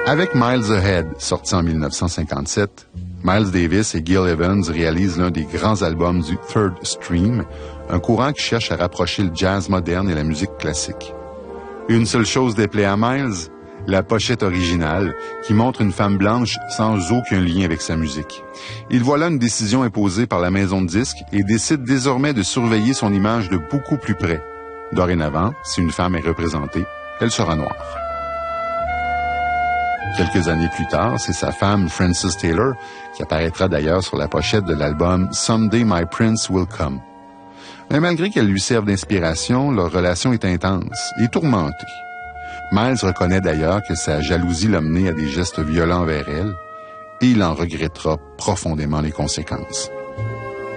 Avec Miles Ahead, sorti en 1957, Miles Davis et Gil Evans réalisent l'un des grands albums du Third Stream, un courant qui cherche à rapprocher le jazz moderne et la musique classique. Une seule chose déplaît à Miles, la pochette originale, qui montre une femme blanche sans aucun lien avec sa musique. Il voit là une décision imposée par la maison de disques et décide désormais de surveiller son image de beaucoup plus près. Dorénavant, si une femme est représentée, elle sera noire. Quelques années plus tard, c'est sa femme, Frances Taylor, qui apparaîtra d'ailleurs sur la pochette de l'album « Someday My Prince Will Come ». Mais malgré qu'elle lui serve d'inspiration, leur relation est intense et tourmentée. Miles reconnaît d'ailleurs que sa jalousie l'a mené à des gestes violents envers elle, et il en regrettera profondément les conséquences.